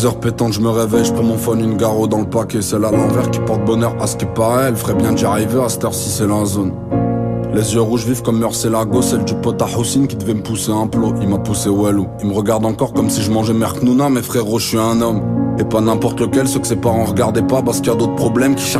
heures pétantes, je me réveille, je prends mon phone, une garo dans le paquet. Celle à l'envers qui porte bonheur à ce qui paraît. Elle ferait bien d'y arriver à cette heure-ci, c'est la zone. Les yeux rouges vifs comme Murcielago, celle du pote à Houssine qui devait me pousser un plot. Il m'a poussé Walou. Il me regarde encore comme si je mangeais Merknouna, mais frérot, je suis un homme. Et pas n'importe lequel, ceux que ses parents regardaient pas parce qu'il y a d'autres problèmes qui cherchent